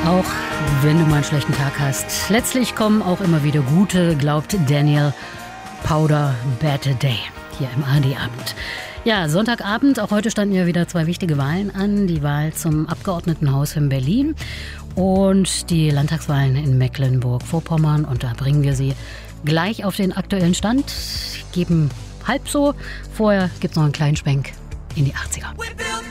Auch wenn du mal einen schlechten Tag hast. Letztlich kommen auch immer wieder gute, glaubt Daniel Powder Bad Day hier im ARD-Abend. Ja, Sonntagabend, auch heute standen ja wieder 2 wichtige Wahlen an. Die Wahl zum Abgeordnetenhaus in Berlin und die Landtagswahlen in Mecklenburg-Vorpommern. Und da bringen wir Sie gleich auf den aktuellen Stand, geben halb so. Vorher gibt es noch einen kleinen Schwenk in die 80er.